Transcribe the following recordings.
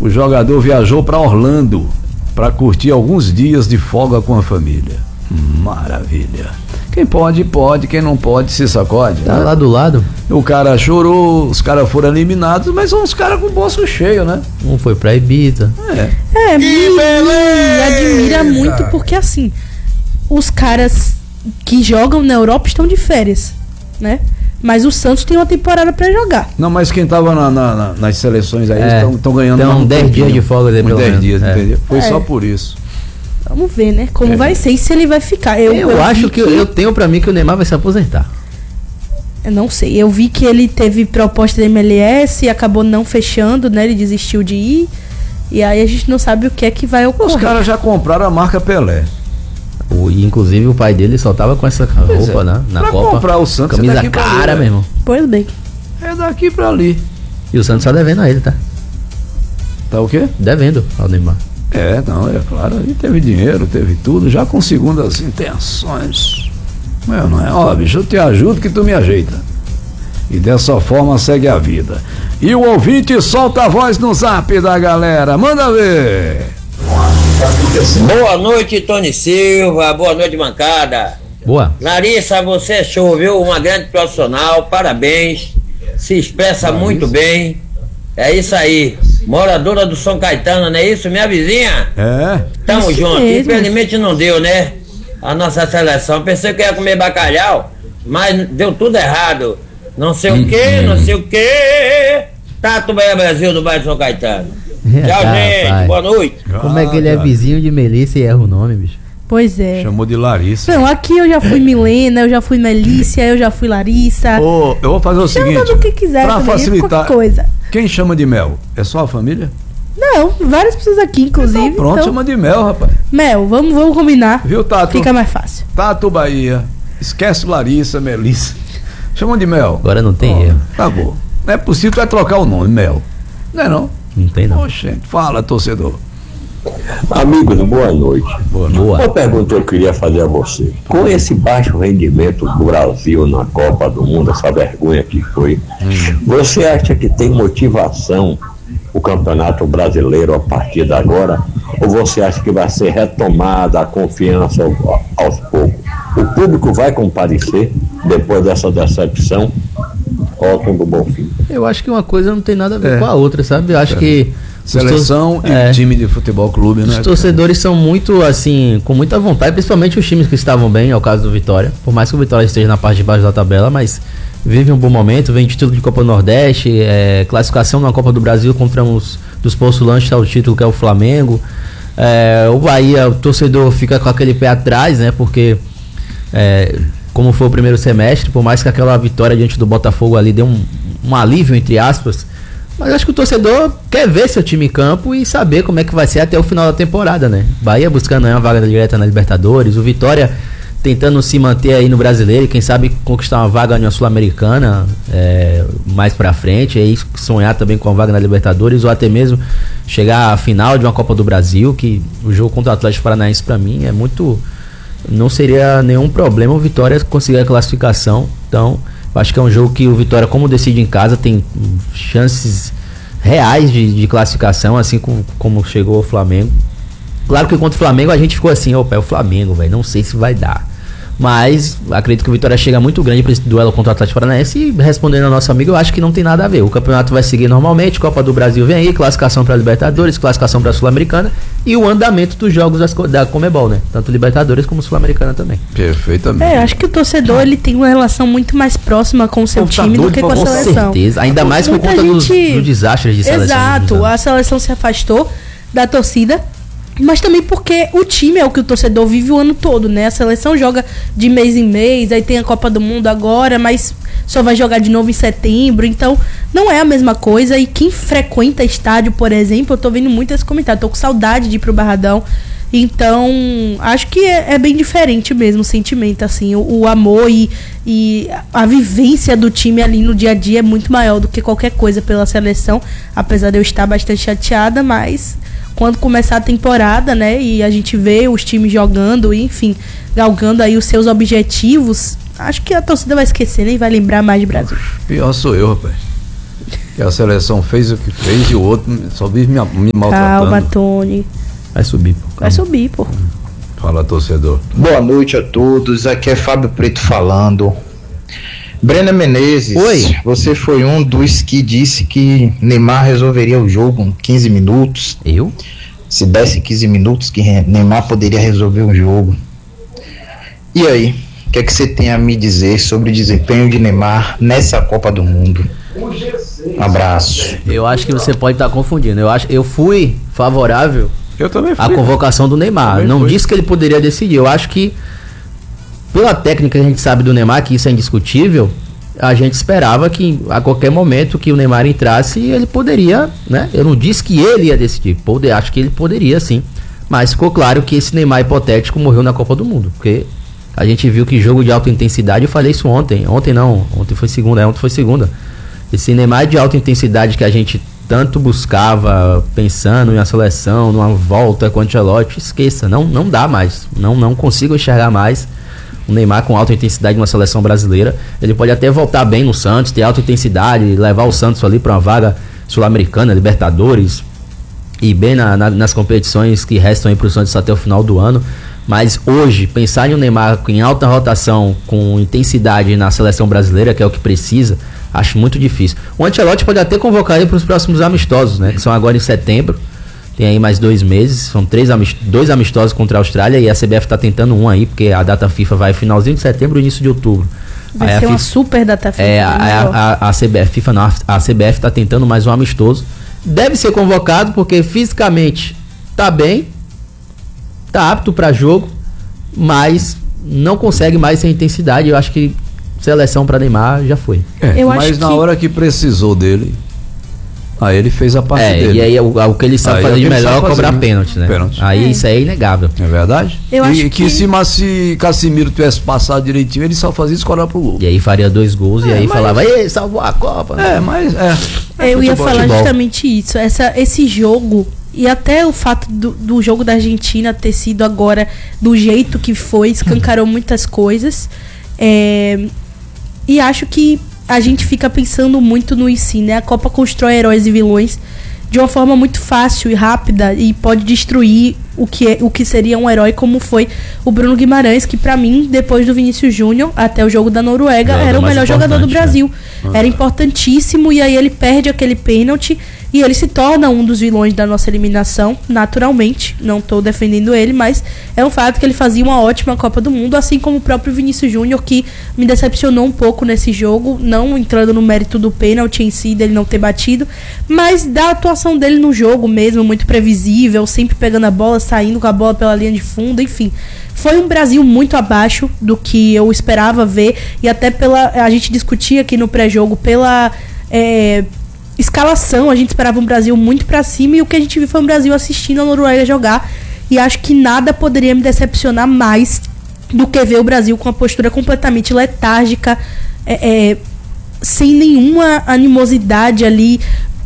O jogador viajou para Orlando para curtir alguns dias de folga com a família. Maravilha. Quem pode, pode. Quem não pode, se sacode. Tá, né? Lá do lado. O cara chorou, os caras foram eliminados, mas são uns caras com o bolso cheio, né? Um foi pra Ibiza. Me admira muito porque assim, os caras que jogam na Europa estão de férias, né? Mas o Santos tem uma temporada pra jogar. Não, mas quem tava nas seleções aí estão ganhando. Então 10 dias de folga dele, pelo menos. 10 dias, entendeu? Foi só por isso. Vamos ver, né? Como vai ser e se ele vai ficar. Eu acho que eu tenho pra mim que o Neymar vai se aposentar. Eu não sei. Eu vi que ele teve proposta da MLS e acabou não fechando, né? Ele desistiu de ir. E aí a gente não sabe o que é que vai ocorrer. Os caras já compraram a marca Pelé. Inclusive o pai dele só tava com essa roupa, né? Na pra Copa. Comprar o Santos, camisa cara, meu irmão. Pois bem. É daqui pra ali. E o Santos só devendo a ele, tá? Tá o quê? Devendo ao Neymar. Não, é claro, ele teve dinheiro, teve tudo, já com segundas intenções. Não é? Ó, bicho, eu te ajudo que tu me ajeita. E dessa forma segue a vida. E o ouvinte solta a voz no zap da galera, manda ver. Boa noite, Tony Silva, boa noite, bancada. Boa. Larissa, você é show, viu? Uma grande profissional, parabéns. Se expressa muito bem. É isso aí. Moradora do São Caetano, não é isso, minha vizinha? Tamo isso junto. mesmo. Infelizmente não deu, né? A nossa seleção. Pensei que eu ia comer bacalhau, mas deu tudo errado. Não sei o que, não sei o que. Tatubeia Brasil do bairro São Caetano. Tchau, gente. Boa noite. Como é que ele é vizinho de Melissa e erra o nome, bicho? Pois é. Chamou de Larissa. Não, aqui eu já fui Milena, eu já fui Melícia, eu já fui Larissa. Eu vou fazer o seguinte. Chama do que quiser pra também, facilitar, coisa. Quem chama de Mel? É só a família? Não, várias pessoas aqui, inclusive. Então, pronto, chama de Mel, rapaz. Mel, vamos combinar. Viu, Tato? Fica mais fácil. Tato Bahia. Esquece Larissa, Melissa. Chama de Mel. Agora não tem erro. Acabou. Não é possível, tu vai trocar o nome, Mel. Não é não? Não tem não. Oxe, fala, torcedor. Amigos, boa noite. Boa. Uma pergunta eu queria fazer a você. Com esse baixo rendimento do Brasil na Copa do Mundo, essa vergonha que foi, você acha que tem motivação o Campeonato Brasileiro a partir de agora? Ou você acha que vai ser retomada a confiança aos poucos? O público vai comparecer depois dessa decepção? Ótimo do Bonfim. Eu acho que uma coisa não tem nada a ver com a outra, sabe? Eu acho que seleção e time de futebol clube, né? Os torcedores são muito, assim, com muita vontade, principalmente os times que estavam bem, é o caso do Vitória. Por mais que o Vitória esteja na parte de baixo da tabela, mas vive um bom momento, vem título de Copa do Nordeste, classificação na Copa do Brasil contra os dos postulantes ao título, que é o Flamengo. O Bahia, o torcedor fica com aquele pé atrás, né? Porque como foi o primeiro semestre, por mais que aquela vitória diante do Botafogo ali deu um alívio, entre aspas, mas acho que o torcedor quer ver seu time em campo e saber como é que vai ser até o final da temporada, né? Bahia buscando uma vaga direta na Libertadores, o Vitória tentando se manter aí no Brasileiro e quem sabe conquistar uma vaga na Sul-Americana mais pra frente, aí sonhar também com uma vaga na Libertadores ou até mesmo chegar à final de uma Copa do Brasil, que o jogo contra o Atlético Paranaense pra mim é muito... não seria nenhum problema o Vitória conseguir a classificação. Então acho que é um jogo que o Vitória, como decide em casa, tem chances reais de classificação, assim como chegou o Flamengo. Claro que contra o Flamengo a gente ficou assim, opa, é o Flamengo, velho, não sei se vai dar. Mas acredito que o Vitória chega muito grande para esse duelo contra o Atlético Paranaense. E respondendo ao nosso amigo, eu acho que não tem nada a ver. O campeonato vai seguir normalmente, Copa do Brasil vem aí, classificação para Libertadores, classificação para Sul-Americana e o andamento dos jogos da Conmebol, né? Tanto Libertadores como Sul-Americana também. Perfeitamente. Acho que o torcedor ele tem uma relação muito mais próxima com o seu time do que com a seleção. Com certeza, ainda mais por conta do desastre de seleção. Exato, a seleção se afastou da torcida, mas também porque o time é o que o torcedor vive o ano todo, né? A seleção joga de mês em mês, aí tem a Copa do Mundo agora, mas só vai jogar de novo em setembro, então não é a mesma coisa. E quem frequenta estádio, por exemplo, eu tô vendo muito esse comentário, tô com saudade de ir pro Barradão, então acho que é bem diferente mesmo o sentimento, assim, o amor e a vivência do time ali no dia a dia é muito maior do que qualquer coisa pela seleção, apesar de eu estar bastante chateada, mas quando começar a temporada, né, e a gente vê os times jogando, enfim, galgando aí os seus objetivos, acho que a torcida vai esquecer, nem vai lembrar mais de Brasil. Pior sou eu, rapaz. Que a seleção fez o que fez e o outro só vive me maltratando. Calma, Tony. Vai subir, pô. Vai subir, pô. Fala, torcedor. Boa noite a todos, aqui é Fábio Preto falando. Breno Menezes, Oi. Você foi um dos que disse que Neymar resolveria o jogo em 15 minutos. Eu? Se desse 15 minutos que Neymar poderia resolver o jogo. E aí, o que é que você tem a me dizer sobre o desempenho de Neymar nessa Copa do Mundo? Um abraço. Eu acho que você pode estar confundindo. Eu fui favorável Eu também fui. à convocação do Neymar. Também Não fui. disse que ele poderia decidir. Eu acho que, pela técnica que a gente sabe do Neymar, que isso é indiscutível, a gente esperava que a qualquer momento que o Neymar entrasse, ele poderia, né? Eu não disse que ele ia decidir. Acho que ele poderia, sim. Mas ficou claro que esse Neymar hipotético morreu na Copa do Mundo. Porque a gente viu que jogo de alta intensidade, eu falei isso ontem. Ontem foi segunda. Esse Neymar de alta intensidade que a gente tanto buscava, pensando em uma seleção, numa volta com o Ancelotti, esqueça, não dá mais. Não consigo enxergar mais o Neymar com alta intensidade numa seleção brasileira. Ele pode até voltar bem no Santos, ter alta intensidade, levar o Santos ali para uma vaga sul-americana, Libertadores, e bem nas competições que restam aí pro Santos até o final do ano. Mas hoje, pensar em um Neymar em alta rotação, com intensidade na seleção brasileira, que é o que precisa, acho muito difícil. O Ancelotti pode até convocar ele para os próximos amistosos, né? Que são agora em setembro. Tem aí mais 2 meses. São 2 amistosos contra a Austrália, e a CBF tá tentando um aí, porque a data FIFA vai finalzinho de setembro, início de outubro. Vai Aí ser a uma FIFA, super data FIFA. a CBF tá tentando mais um amistoso. Deve ser convocado porque fisicamente tá bem, tá apto para jogo, mas não consegue mais sem intensidade. Eu acho que seleção para Neymar já foi. Eu mas acho na que- hora que precisou dele, aí ele fez a parte dele. E aí o que ele sabe Aí é fazer o de que ele melhor é sabe cobrar fazer, né? pênalti, né? Pênalti. Aí isso aí é inegável. É verdade? Eu acho que que- se Casimiro tivesse passado direitinho, ele só fazia escorar pro gol. E aí faria 2 gols e aí mas- falava, ei, salvou a Copa. Mas Eu ia futebol, falar futebol. justamente isso. Esse jogo, e até o fato do jogo da Argentina ter sido agora do jeito que foi, escancarou muitas coisas. E acho que a gente fica pensando muito no IC, né? A Copa constrói heróis e vilões de uma forma muito fácil e rápida, e pode destruir o que seria um herói, como foi o Bruno Guimarães, que pra mim, depois do Vinícius Júnior, até o jogo da Noruega, Jogador era o mais melhor jogador do importante, Brasil. Era importantíssimo, e aí ele perde aquele pênalti e ele se torna um dos vilões da nossa eliminação, naturalmente. Não tô defendendo ele, mas é um fato que ele fazia uma ótima Copa do Mundo, assim como o próprio Vinícius Júnior, que me decepcionou um pouco nesse jogo, não entrando no mérito do pênalti em si, dele não ter batido, mas da atuação dele no jogo mesmo, muito previsível, sempre pegando a bola, saindo com a bola pela linha de fundo, enfim. Foi um Brasil muito abaixo do que eu esperava ver, e até a gente discutia aqui no pré-jogo, pela escalação, a gente esperava um Brasil muito pra cima, e o que a gente viu foi um Brasil assistindo a Noruega jogar, e acho que nada poderia me decepcionar mais do que ver o Brasil com a postura completamente letárgica, sem nenhuma animosidade ali.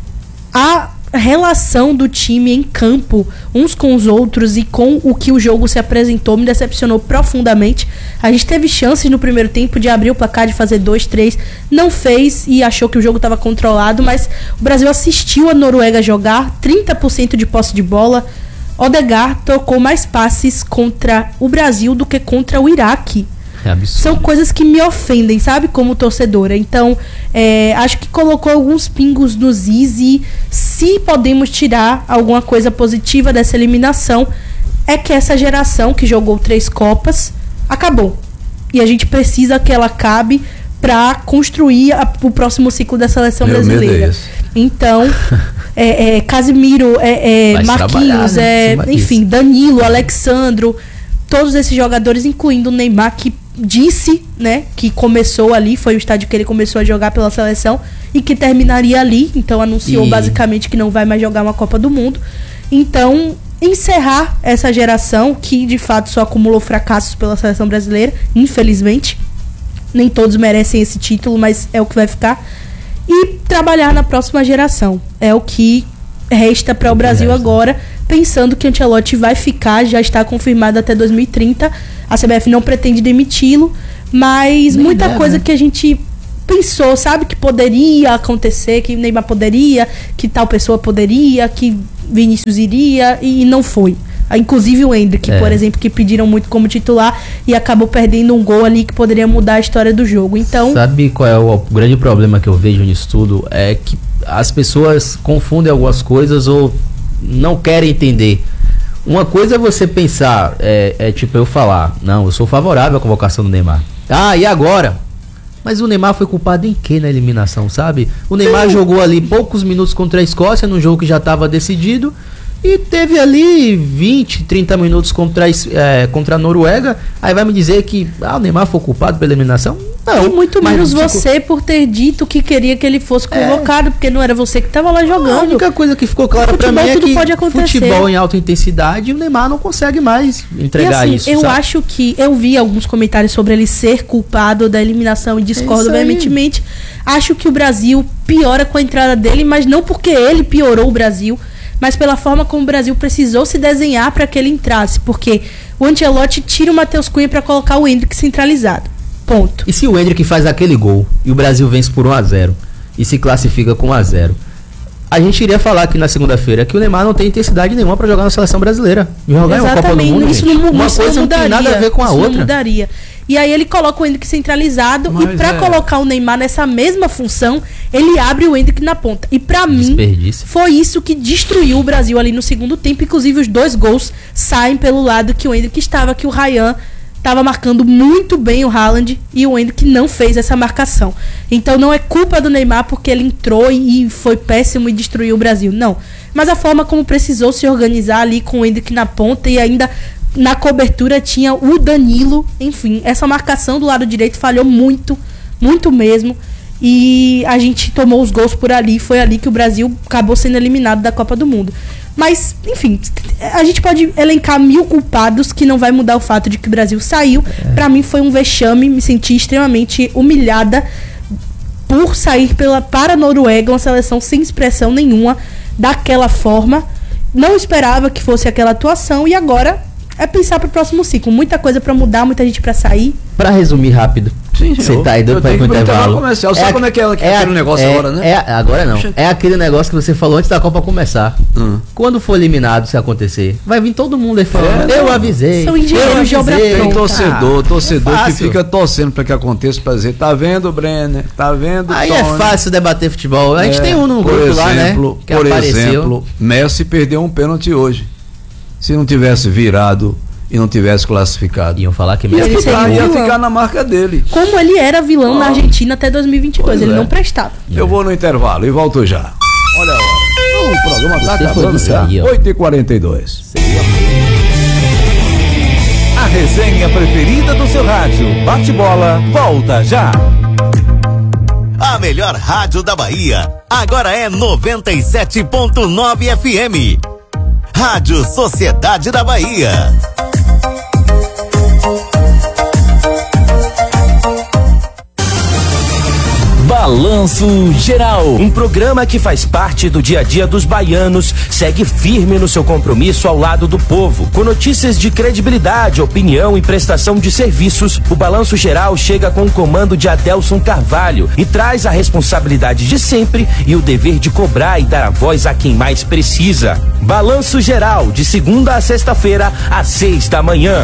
A relação do time em campo, uns com os outros, e com o que o jogo se apresentou, me decepcionou profundamente. A gente teve chances no primeiro tempo de abrir o placar, de fazer 2-3, não fez e achou que o jogo estava controlado, mas o Brasil assistiu a Noruega jogar, 30% de posse de bola. Odegaard trocou mais passes contra o Brasil do que contra o Iraque. É absurdo. São coisas que me ofendem, sabe? Como torcedora. Então, acho que colocou alguns pingos nos is, e se podemos tirar alguma coisa positiva dessa eliminação, é que essa geração que jogou 3 Copas acabou. E a gente precisa que ela acabe para construir o próximo ciclo da seleção Meu medo é brasileira. esse. Então, Casimiro, Vai Marquinhos, trabalhar, né, em cima enfim, Danilo, Alexandro, todos esses jogadores, incluindo o Neymar, que disse, né, que começou ali, foi o estádio que ele começou a jogar pela seleção e que terminaria ali, então anunciou basicamente que não vai mais jogar uma Copa do Mundo. Então, encerrar essa geração que de fato só acumulou fracassos pela seleção brasileira, infelizmente. Nem todos merecem esse título, mas é o que vai ficar. E trabalhar na próxima geração. É o que resta para o Brasil agora, pensando que Ancelotti vai ficar, já está confirmado até 2030. A CBF não pretende demiti-lo, mas Nem muita deve, coisa né? que a gente pensou, sabe, que poderia acontecer, que Neymar poderia, que tal pessoa poderia, que Vinícius iria, e não foi. Inclusive o Endrick, por exemplo, que pediram muito como titular e acabou perdendo um gol ali que poderia mudar a história do jogo. Então, sabe qual é o grande problema que eu vejo nisso tudo? É que as pessoas confundem algumas coisas ou não querem entender. Uma coisa é você pensar, tipo eu falar, não, eu sou favorável à convocação do Neymar. E agora? Mas o Neymar foi culpado em quê na eliminação, sabe? O Neymar jogou ali poucos minutos contra a Escócia, num jogo que já estava decidido, e teve ali 20, 30 minutos contra a Noruega. Aí vai me dizer que o Neymar foi culpado pela eliminação? Não. E muito menos você por ter dito que queria que ele fosse convocado, porque não era você que estava lá jogando. A única coisa que ficou clara pra mim é que pode acontecer. Futebol em alta intensidade, o Neymar não consegue mais entregar e assim, isso. Eu sabe? acho que eu vi alguns comentários sobre ele ser culpado da eliminação e discordo veementemente. Acho que o Brasil piora com a entrada dele, mas não porque ele piorou o Brasil, mas pela forma como o Brasil precisou se desenhar para que ele entrasse, porque o Ancelotti tira o Matheus Cunha para colocar o Endrick centralizado. Ponto. E se o Endrick faz aquele gol e o Brasil vence por 1-0 e se classifica com 1-0, a gente iria falar aqui na segunda-feira que o Neymar não tem intensidade nenhuma para jogar na seleção brasileira. Jogar uma Copa do Mundo, isso não, uma coisa não tem nada a ver com a outra. Não mudaria. E aí ele coloca o Endrick centralizado e pra colocar o Neymar nessa mesma função, ele abre o Endrick na ponta. E pra mim, foi isso que destruiu o Brasil ali no segundo tempo. Inclusive os 2 gols saem pelo lado que o Endrick estava, que o Ryan estava marcando muito bem o Haaland e o Endrick não fez essa marcação. Então não é culpa do Neymar porque ele entrou e foi péssimo e destruiu o Brasil. Não. Mas a forma como precisou se organizar ali com o Endrick na ponta e ainda na cobertura tinha o Danilo. Enfim, essa marcação do lado direito falhou muito, muito mesmo. E a gente tomou os gols por ali. Foi ali que o Brasil acabou sendo eliminado da Copa do Mundo. Mas, enfim, a gente pode elencar 1000 culpados que não vai mudar o fato de que o Brasil saiu. Pra mim foi um vexame, me senti extremamente humilhada por sair para a Noruega, uma seleção sem expressão nenhuma, daquela forma. Não esperava que fosse aquela atuação e agora é pensar pro próximo ciclo. Muita coisa pra mudar, muita gente pra sair. Pra resumir rápido, você tá aí dando pra ir pro intervalo. Comercial. Sabe como é que é aquele negócio agora, né? Agora não. É aquele negócio que você falou antes da Copa começar. Quando for eliminado, se acontecer, vai vir todo mundo aí falando. Eu avisei. São engenheiros de obra pronta. Tem torcedor que fica torcendo pra que aconteça, pra dizer, tá vendo, Brenner? Tá vendo, aí Tony? É fácil debater futebol. A gente tem um no grupo lá, né? Que por apareceu. exemplo, Messi perdeu um pênalti hoje. Se não tivesse virado e não tivesse classificado, iam falar que Messi ia ficar na marca dele. Como ele era vilão na Argentina até 2022, ele não prestava. Eu vou no intervalo e volto já. Olha a hora. O programa tá acabando já. 8h42. A resenha preferida do seu rádio. Bate-bola, volta já. A melhor rádio da Bahia agora é 97.9 FM. Rádio Sociedade da Bahia. Balanço Geral, um programa que faz parte do dia a dia dos baianos, segue firme no seu compromisso ao lado do povo. Com notícias de credibilidade, opinião e prestação de serviços, o Balanço Geral chega com o comando de Adelson Carvalho e traz a responsabilidade de sempre e o dever de cobrar e dar a voz a quem mais precisa. Balanço Geral, de segunda a sexta-feira, às 6 da manhã.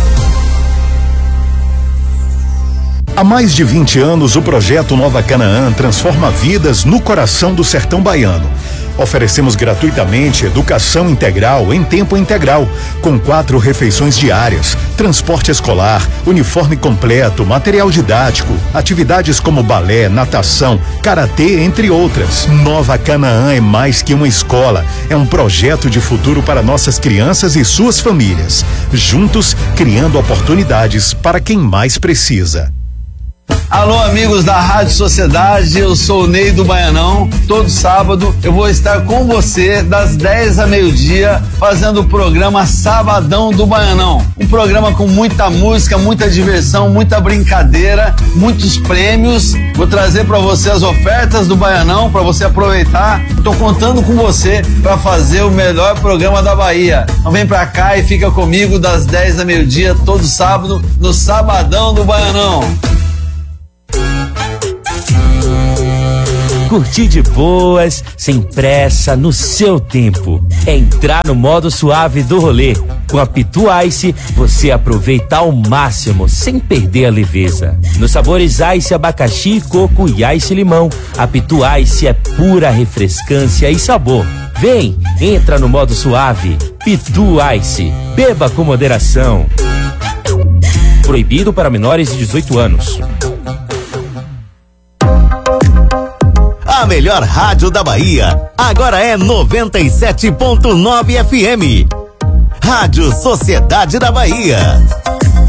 Há mais de 20 anos, o projeto Nova Canaã transforma vidas no coração do sertão baiano. Oferecemos gratuitamente educação integral em tempo integral, com 4 refeições diárias, transporte escolar, uniforme completo, material didático, atividades como balé, natação, karatê, entre outras. Nova Canaã é mais que uma escola, é um projeto de futuro para nossas crianças e suas famílias. Juntos, criando oportunidades para quem mais precisa. Alô, amigos da Rádio Sociedade, eu sou o Ney do Baianão. Todo sábado eu vou estar com você das 10 a meio-dia fazendo o programa Sabadão do Baianão. Um programa com muita música, muita diversão, muita brincadeira, muitos prêmios. Vou trazer para você as ofertas do Baianão para você aproveitar. Tô contando com você para fazer o melhor programa da Bahia. Então vem pra cá e fica comigo das 10 a meio-dia todo sábado no Sabadão do Baianão. Curtir de boas, sem pressa, no seu tempo. É entrar no modo suave do rolê. Com a Pitu Ice, você aproveita ao máximo, sem perder a leveza. Nos sabores Ice, abacaxi, coco e Ice limão, a Pitu Ice é pura refrescância e sabor. Vem, entra no modo suave. Pitu Ice, beba com moderação. Proibido para menores de 18 anos. A melhor rádio da Bahia, agora é 97.9 FM. Rádio Sociedade da Bahia.